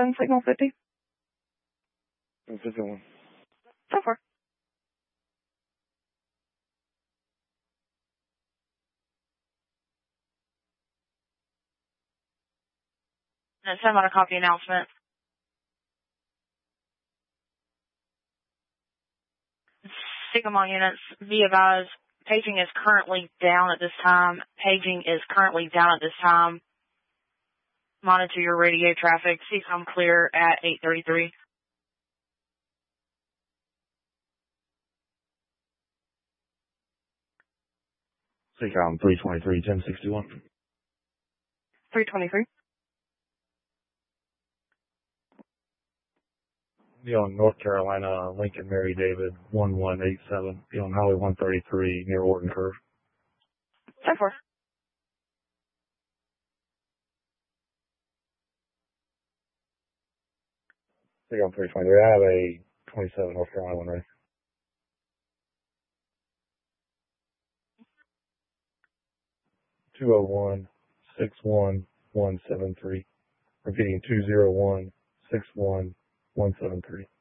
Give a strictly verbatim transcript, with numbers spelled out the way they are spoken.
ten, signal fifty. fifty-one. ten four. And send out a copy announcement. Sigma units, be advised, paging is currently down at this time. Paging is currently down at this time. Monitor your radio traffic. C COM clear at eight thirty-three. C COM three twenty-three, ten sixty-one. three twenty-three. Be on North Carolina, Lincoln Mary David, one one eight seven. Be on Highway one thirty-three near Orton Curve. ten four. C COM three twenty-three. I have a twenty-seven North Carolina one ready. two oh one, six one, one seven three. Repeating two oh one, six one, one seven three.